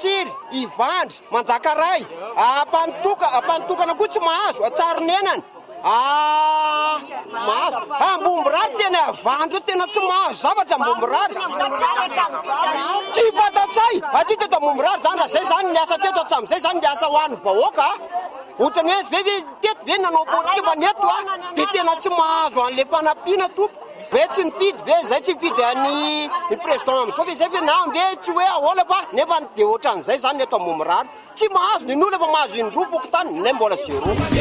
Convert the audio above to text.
matsiry ivandry manjakaray ampantokana koa tsy mahazo atsarinenany mahazo ambomborary tena avandro tena tsy mahazo zavatra ambomborary tsy fatatsay aty teto ambomborary zany raha zay zany miasa teto atsam'izay zany miasa ho an'ny vahoaka ohatrany hoe veve teto ve nanao politika neto de tena tsy mahazo an'le mpanampiana tompo ve tsy nipidy ve zay tsy mipidy any président am'izao ve zay ve na mbe tsy hoe ahoana fa nefa de ohatran'izay zany neto ambomborary tsy mahazo nin'olo efa mahazo indroa poko tany nay mbola zéro